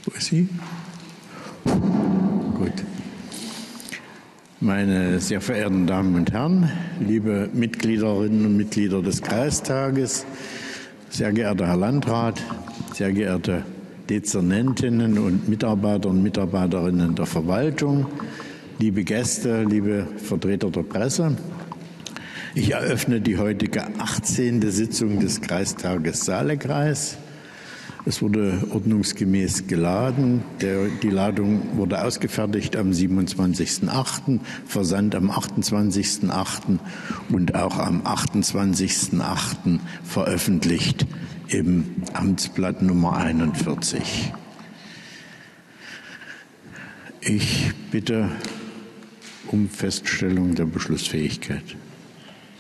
Wo ist sie? Gut. Meine sehr verehrten Damen und Herren, liebe Mitgliederinnen und Mitglieder des Kreistages, sehr geehrter Herr Landrat, sehr geehrte Dezernentinnen und Mitarbeiter und Mitarbeiterinnen der Verwaltung, liebe Gäste, liebe Vertreter der Presse. Ich eröffne die heutige 18. Sitzung des Kreistages Saalekreis. Es wurde ordnungsgemäß geladen. Die Ladung wurde ausgefertigt am 27.08., Versand am 28.08. und auch am 28.08. veröffentlicht im Amtsblatt Nummer 41. Ich bitte um Feststellung der Beschlussfähigkeit.